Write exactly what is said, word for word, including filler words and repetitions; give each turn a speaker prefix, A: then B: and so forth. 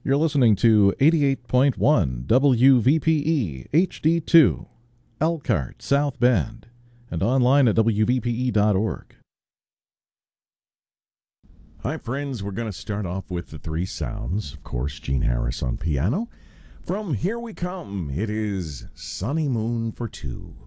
A: You're listening to eighty-eight point one W V P E H D two, Elkhart, South Bend, and online at W V P E dot org.
B: Hi, friends. We're going to start off with the three sounds. Of course, Gene Harris on piano. From Here We Come, it is Sunny Moon for Two.